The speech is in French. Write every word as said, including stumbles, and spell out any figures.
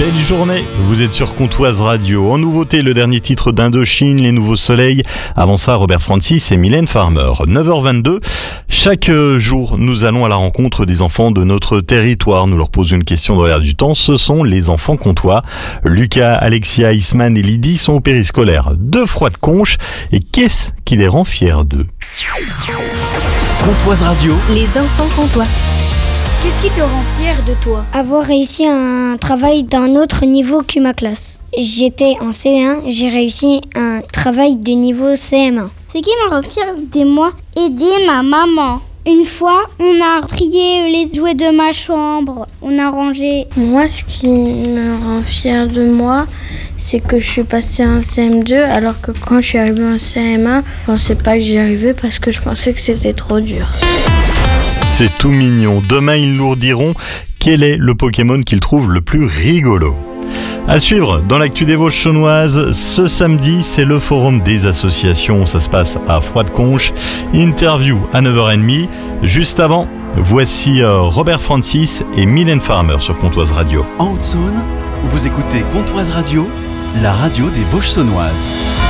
Belle journée, vous êtes sur Comtoise Radio. En nouveauté, le dernier titre d'Indochine, Les Nouveaux Soleils. Avant ça, Robert Francis et Mylène Farmer. neuf heures vingt-deux, chaque jour, nous allons à la rencontre des enfants de notre territoire. Nous leur posons une question dans l'air du temps. Ce sont les enfants comtois. Lucas, Alexia, Isman et Lydie sont au périscolaire de Froide-Conche. Et qu'est-ce qui les rend fiers d'eux? Comtoise Radio. Les enfants comtois. Qu'est-ce qui te rend fier de toi? Avoir réussi un travail d'un autre niveau que ma classe. J'étais en C E un, j'ai réussi un travail de niveau C M un. Ce qui me rend fier de moi, aider ma maman. Une fois, on a trié les jouets de ma chambre, on a rangé. Moi, ce qui me rend fier de moi, c'est que je suis passée en C M deux, alors que quand je suis arrivée en C M un, je pensais pas que j'y arrivais parce que je pensais que c'était trop dur. C'est tout mignon. Demain, ils nous diront quel est le Pokémon qu'ils trouvent le plus rigolo. À suivre, dans l'actu des Vosges saunoises, ce samedi, c'est le forum des associations. Ça se passe à Froide-Conche. Interview à neuf heures trente. Juste avant, voici Robert Francis et Mylène Farmer sur Comtoise Radio. En Haute-Saône, vous écoutez Comtoise Radio, la radio des Vosges saunoises.